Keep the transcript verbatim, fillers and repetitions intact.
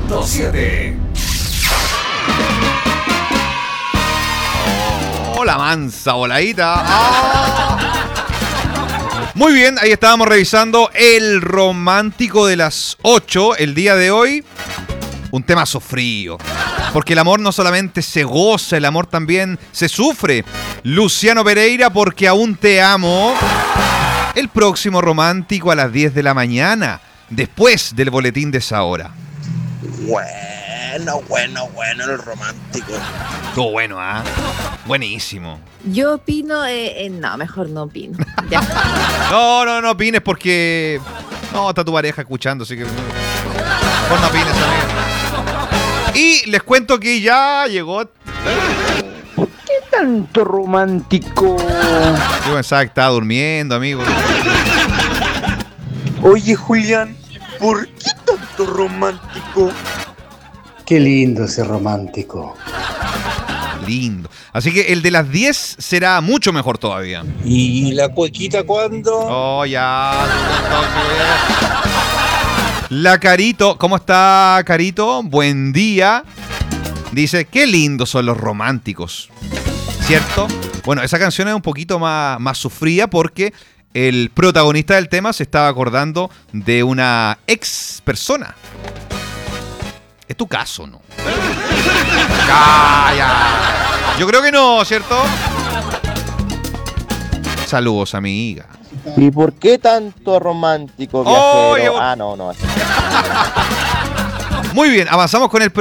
punto siete. Oh, la mansa voladita. Ah. Muy bien, ahí estábamos revisando el romántico de las ocho, el día de hoy. Un tema sofrío. Porque el amor no solamente se goza, el amor también se sufre. Luciano Pereira, porque aún te amo. El próximo romántico a las diez de la mañana, después del boletín de esa hora. Bueno, bueno, bueno, el romántico. Todo bueno, ¿ah? ¿eh? Buenísimo. Yo opino, eh, eh, no, mejor no opino. Ya. No, no, no opines porque... No, está tu pareja escuchando, así que... Mejor no opines, amigo. Y les cuento que ya llegó... ¿Por qué tanto romántico? Yo pensaba que estaba durmiendo, amigo. Oye, Julián, ¿por qué tanto romántico? Qué lindo ese romántico. Lindo. Así que el de las diez será mucho mejor todavía. ¿Y la cuequita cuándo? Oh, ya. La Carito, ¿cómo está Carito? Buen día. Dice, qué lindos son los románticos. ¿Cierto? Bueno, esa canción es un poquito más, más sufrida porque el protagonista del tema se estaba acordando de una ex persona. Es tu caso, ¿no? ¡Calla! Yo creo que no, ¿cierto? Saludos, amiga. ¿Y por qué tanto romántico, viajero? Oh, yo... Ah, no, no. Muy bien, avanzamos con el